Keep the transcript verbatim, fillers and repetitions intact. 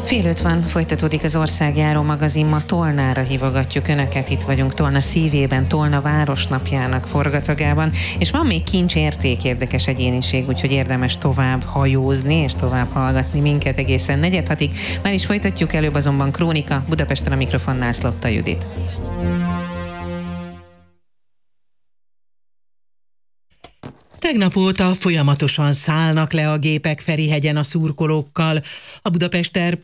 Fél öt van, folytatódik az Országjáró magazin, ma Tolnára hívogatjuk Önöket, itt vagyunk Tolna szívében, Tolna városnapjának forgatagában, és van még kincsérték, érdekes egyéniség, úgyhogy érdemes tovább hajózni és tovább hallgatni minket egészen negyed hatig. Már is folytatjuk, előbb azonban krónika, Budapesten a mikrofonnál Szlotta Judit. Tegnap óta folyamatosan szállnak le a gépek Ferihegyen a szurkolókkal. A Budapest